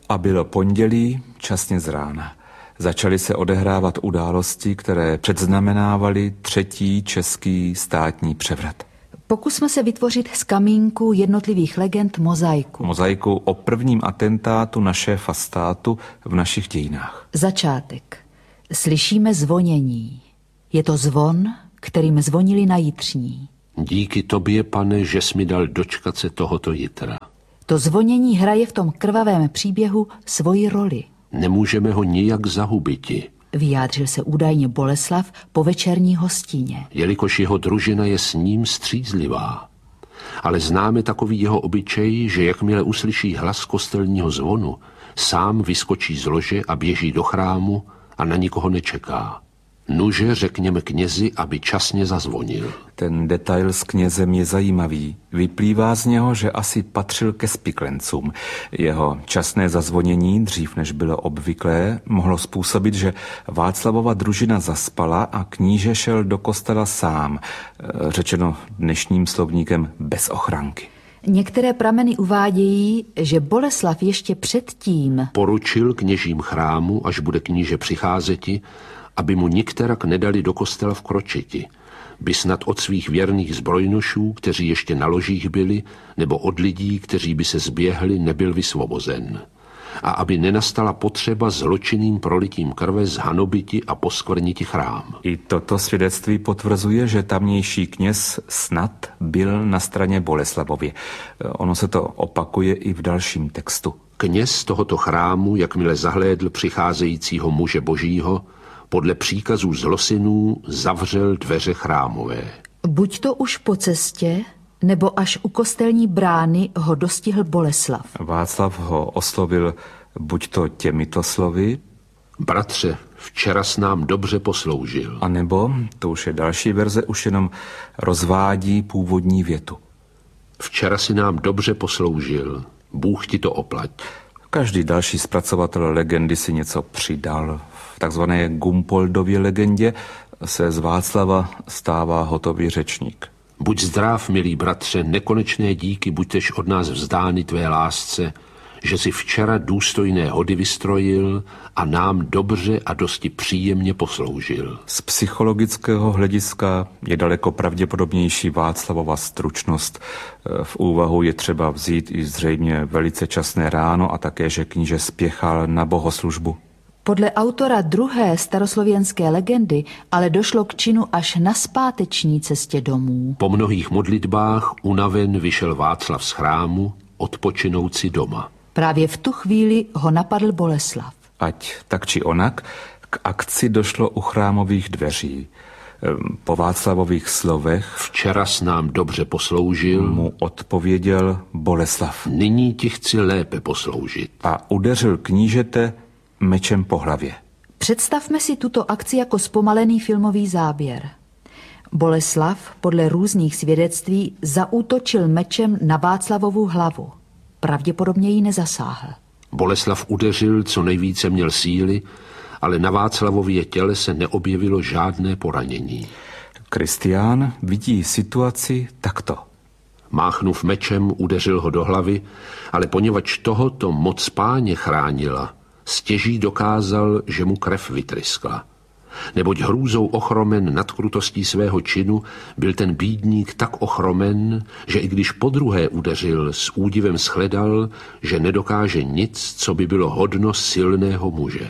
A bylo pondělí, časně z rána. Začaly se odehrávat události, které předznamenávaly třetí český státní převrat. Pokusme se vytvořit z kamínku jednotlivých legend mozaiku. Mozaiku o prvním atentátu na šéfa státu v našich dějinách. Začátek. Slyšíme zvonění. Je to zvon, kterým zvonili na jitřní. Díky tobě, pane, že jsi mi dal dočkat se tohoto jitra. To zvonění hraje v tom krvavém příběhu svoji roli. Nemůžeme ho nijak zahubiti, vyjádřil se údajně Boleslav po večerní hostině. Jelikož jeho družina je s ním střízlivá. Ale známe takový jeho obyčej, že jakmile uslyší hlas kostelního zvonu, sám vyskočí z lože a běží do chrámu a na nikoho nečeká. Nuže řekněme knězi, aby časně zazvonil. Ten detail s knězem je zajímavý. Vyplývá z něho, že asi patřil ke spiklencům. Jeho časné zazvonění, dřív než bylo obvyklé, mohlo způsobit, že Václavova družina zaspala a kníže šel do kostela sám, řečeno dnešním slovníkem bez ochranky. Některé prameny uvádějí, že Boleslav ještě předtím poručil kněžím chrámu, až bude kníže přicházeti, aby mu nikterak nedali do kostela vkročiti, by snad od svých věrných zbrojnošů, kteří ještě na ložích byli, nebo od lidí, kteří by se zběhli, nebyl vysvobozen. A aby nenastala potřeba zločinným prolitím krve zhanobiti a poskvrniti chrám. I toto svědectví potvrzuje, že tamnější kněz snad byl na straně Boleslavově. Ono se to opakuje i v dalším textu. Kněz tohoto chrámu, jakmile zahlédl přicházejícího muže božího, podle příkazů zlosinů zavřel dveře chrámové. Buď to už po cestě, nebo až u kostelní brány ho dostihl Boleslav. Václav ho oslovil buď to těmito slovy: bratře, včera s nám dobře posloužil. A nebo, to už je další verze, už jenom rozvádí původní větu. Včera si nám dobře posloužil, Bůh ti to oplať. Každý další zpracovatel legendy si něco přidal. V takzvané Gumpoldově legendě se z Václava stává hotový řečník. Buď zdrav, milý bratře, nekonečné díky buďtež od nás vzdány tvé lásce, že si včera důstojné hody vystrojil a nám dobře a dosti příjemně posloužil. Z psychologického hlediska je daleko pravděpodobnější Václavova stručnost. V úvahu je třeba vzít i zřejmě velice časné ráno a také, že kníže spěchal na bohoslužbu. Podle autora druhé staroslověnské legendy ale došlo k činu až na zpáteční cestě domů. Po mnohých modlitbách unaven vyšel Václav z chrámu, odpočinout si doma. Právě v tu chvíli ho napadl Boleslav. Ať tak či onak, k akci došlo u chrámových dveří. Po Václavových slovech včera s nám dobře posloužil, mu odpověděl Boleslav. Nyní ti chci lépe posloužit. A udeřil knížete mečem po hlavě. Představme si tuto akci jako zpomalený filmový záběr. Boleslav podle různých svědectví zaútočil mečem na Václavovu hlavu. Pravděpodobně ji nezasáhl. Boleslav udeřil, co nejvíce měl síly, ale na Václavově těle se neobjevilo žádné poranění. Kristián vidí situaci takto. Máchnув mečem, udeřil ho do hlavy, ale poněvadž tohoto moc Páně chránila, stěží dokázal, že mu krev vytryskla. Neboť hrůzou ochromen nad krutostí svého činu byl ten bídník tak ochromen, že i když podruhé udeřil, s údivem shledal, že nedokáže nic, co by bylo hodno silného muže.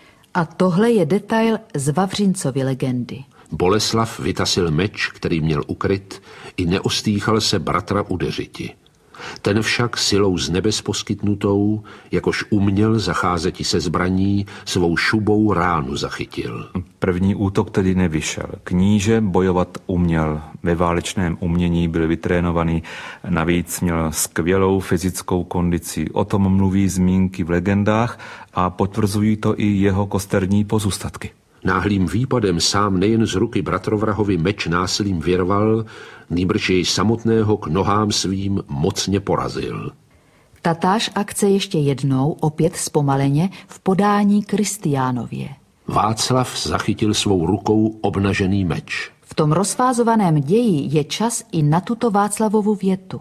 A tohle je detail z Vavřincovy legendy. Boleslav vytasil meč, který měl ukryt, i neostýchal se bratra udeřiti. Ten však silou z nebes poskytnutou, jakož uměl zacházeti se zbraní, svou šubou ránu zachytil. První útok tedy nevyšel. Kníže bojovat uměl, ve válečném umění byl vytrénovaný, navíc měl skvělou fyzickou kondici. O tom mluví zmínky v legendách a potvrzují to i jeho kosterní pozůstatky. Náhlým výpadem sám nejen z ruky bratrovrahovi meč násilím vyrval, nýbrž jej samotného k nohám svým mocně porazil. Tatáž akce ještě jednou, opět zpomaleně, v podání Kristiánově. Václav zachytil svou rukou obnažený meč. V tom rozfázovaném ději je čas i na tuto Václavovu větu.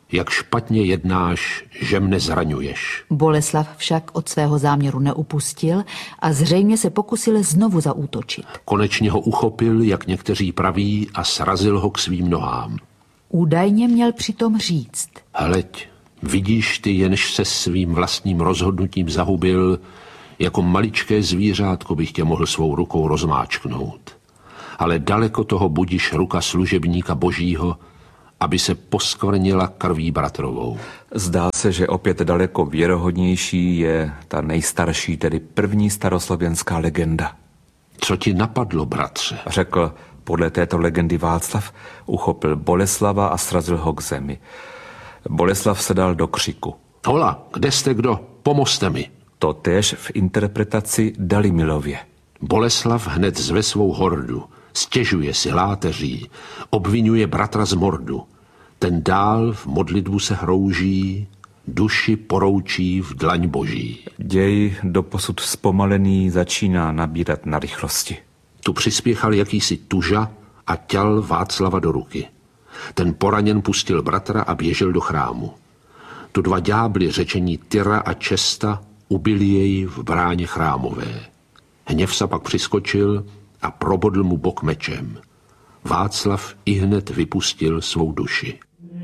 jak špatně jednáš, že mne zraňuješ. Boleslav však od svého záměru neupustil a zřejmě se pokusil znovu zaútočit. Konečně ho uchopil, jak někteří praví, a srazil ho k svým nohám. Údajně měl přitom říct: Hleď, vidíš ty, jenž se svým vlastním rozhodnutím zahubil, jako maličké zvířátko bych tě mohl svou rukou rozmáčknout. Ale daleko toho budiš ruka služebníka Božího, aby se poskvrnila krví bratrovou. Zdá se, že opět daleko věrohodnější je ta nejstarší, tedy první staroslověnská legenda. Co ti napadlo, bratře? Řekl podle této legendy Václav, uchopil Boleslava a srazil ho k zemi. Boleslav se dal do křiku. Hola, kde jste kdo? Pomozte mi. Totéž v interpretaci Dalimilově. Boleslav hned zve svou hordu, stěžuje si, láteří, obvinuje bratra z mordu. Ten dál v modlitbu se hrouží, duši poroučí v dlaň Boží. Děj doposud zpomalený začíná nabírat na rychlosti. Tu přispěchal jakýsi tuža a těl Václava do ruky. Ten poraněn pustil bratra a běžel do chrámu. Tu dva ďábli řečení Tyra a Česta ubili jej v bráně chrámové. Hněv se pak přiskočil a probodl mu bok mečem. Václav ihned vypustil svou duši.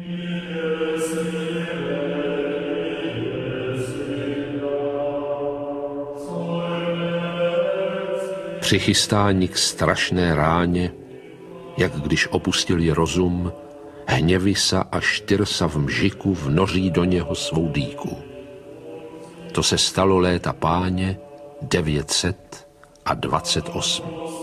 Při chystání k strašné ráně, jak když opustil ji rozum, hněvisa a Štyrsa v mžiku vnoří do něho svou dýku. To se stalo léta páně 928.